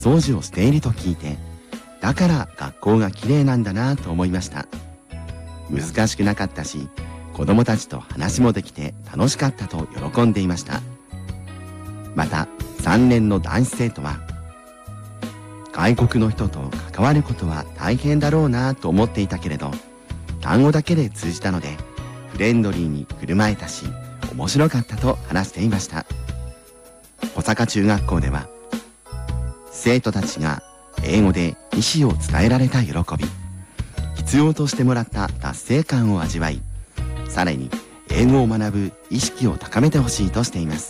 掃除をしていると聞いて、だから学校が綺麗なんだなと思いました。難しくなかったし、子供たちと話もできて楽しかったと喜んでいました。また3年の男子生徒は、外国の人と関わることは大変だろうなと思っていたけれど、単語だけで通じたのでフレンドリーに振る舞えたし、面白かったと話していました。小坂中学校では、生徒たちが英語で意思を伝えられた喜び、必要としてもらった達成感を味わい、さらに英語を学ぶ意識を高めてほしいとしています。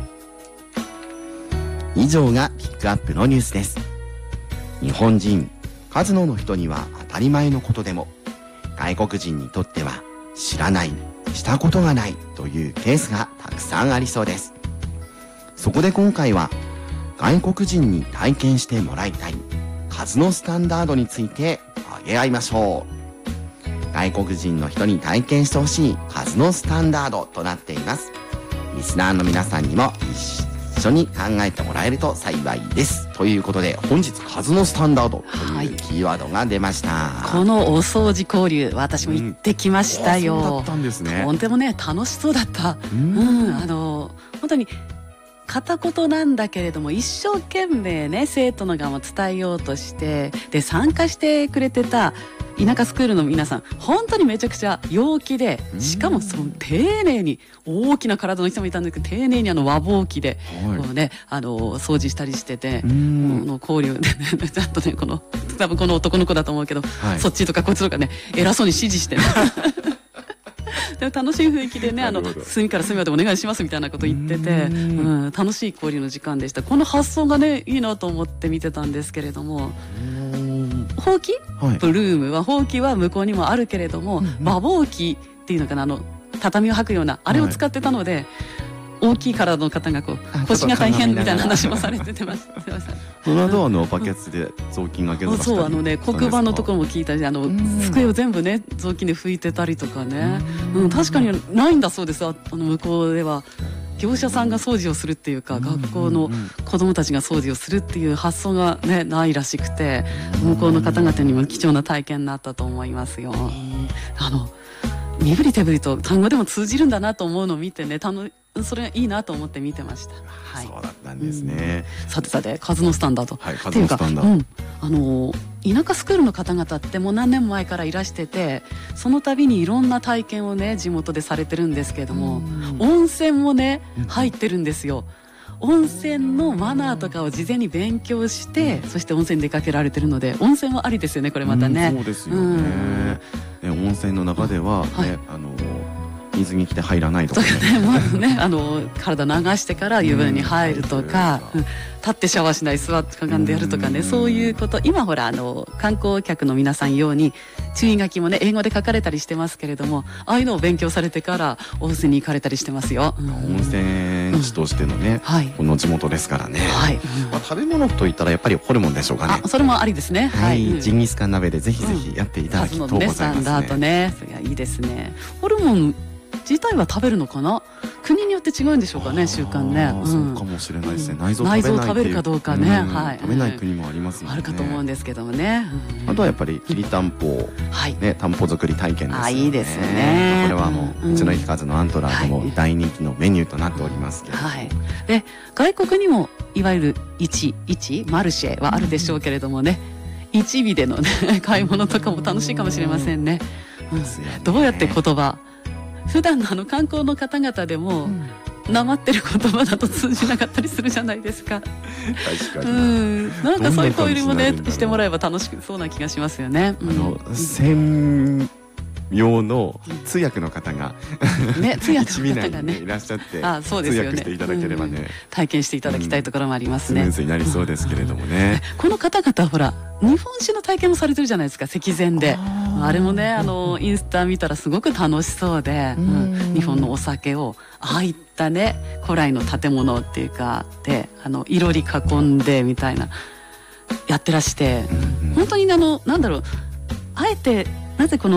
以上がピックアップのニュースです。日本人、数の人には当たり前のことでも、外国人にとっては知らない、したことがないというケースがたくさんありそうです。そこで今回は、外国人に体験してもらいたい数のスタンダードについて挙げ合いましょう。外国人の人に体験してほしい数のスタンダードとなっています。リスナーの皆さんにも一緒に考えてもらえると幸いです。ということで、本日数のスタンダードというキーワードが出ました。 このお掃除交流、私も行ってきましたよ。 そうだったんですね。 とんでもね、楽しそうだった。本当に片言なんだけれども、一生懸命ね、生徒の側も伝えようとして、で、参加してくれてた田舎スクールの皆さん、本当にめちゃくちゃ陽気で、しかもその丁寧に、大きな体の人もいたんですけど、丁寧に和ぼうきで、こうね、掃除したりしてて、この交流でね、ちゃんとね、多分この男の子だと思うけど、そっちとかこっちとかね、偉そうに指示してね。でも楽しい雰囲気でね、隅から隅までお願いしますみたいなこと言ってて、楽しい交流の時間でした。この発想がね、いいなと思って見てたんですけれども、ほうき、ブルームは、ほうきは向こうにもあるけれども、和ぼうきっていうのかな、畳を履くような、あれを使ってたので、大きい体の方が腰が大変みたいな話もされてました。 その後バケツで雑巾がけとかしたり。 そう、黒板のところも聞いたし、机を全部ね、雑巾で拭いてたりとかね。確かにないんだそうです。向こうでは。業者さんが掃除をするっていうか、学校の子どもたちが掃除をするっていう発想がね、ないらしくて、向こうの方々にも貴重な体験になったと思いますよ。身振り手振りと単語でも通じるんだなと思うのを見てね、それいいなと思って見てました。 そうだったんですね。 さて、数のスタンダード。 数のスタンダード。 田舎スクールの方々ってもう何年も前からいらしてて、その度にいろんな体験をね、地元でされてるんですけれども、温泉もね、入ってるんですよ。温泉のマナーとかを事前に勉強して、そして温泉に出かけられてるので、温泉はありですよね、これまたね。 そうですよね。温泉の中ではね、水着着て入らないとかね。 まずね、体流してから湯船に入るとか、立ってシャワーしない、座ってかがんでやるとかね、そういうこと。今ほら、観光客の皆さん用に、注意書きもね、英語で書かれたりしてますけれども、ああいうのを勉強されてから温泉に行かれたりしてますよ。 温泉地としてのね、この地元ですからね。食べ物といったらやっぱりホルモンでしょうかね。 それもありですね。 ジンギスカン鍋でぜひぜひやっていただきとうございますね。 スタンダードね、それはいいですね。ホルモン自体は食べるのかな。国によって違うんでしょうかね、習慣ね。 そうかもしれないですね。内臓食べるかどうかね。 食べない国もありますもんね。 あるかと思うんですけどもね。 あとはやっぱりきりたんぽ、たんぽ作り体験ですよね。 いいですね。 これは道の駅数のアントラードの大人気のメニューとなっておりますけど。 で、外国にもいわゆるマルシェはあるでしょうけれどもね、一尾でのね、買い物とかも楽しいかもしれませんね。どうやって言葉、普段の観光の方々でも、なまってる言葉だと通じなかったりするじゃないですか。 確かに。 なんかそういう交流もね、してもらえば楽しそうな気がしますよね。 専用の通訳の方が通訳の方がねいらっしゃって、 そうですよね、 通訳していただければね、 体験していただきたいところもありますね。 スムーズになりそうですけれどもね。 この方々ほら、日本酒の体験もされてるじゃないですか、席前で。あれもね、インスタ見たらすごく楽しそうで、日本のお酒をああいったね、古来の建物っていうかで、いろり囲んでみたいなやってらして、本当になんだろう、あえてなぜこの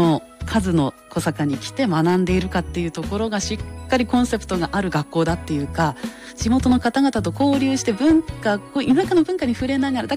数の小坂に来て学んでいるかっていうところがしっかりコンセプトがある学校だっていうか、地元の方々と交流して田舎の文化に触れながら、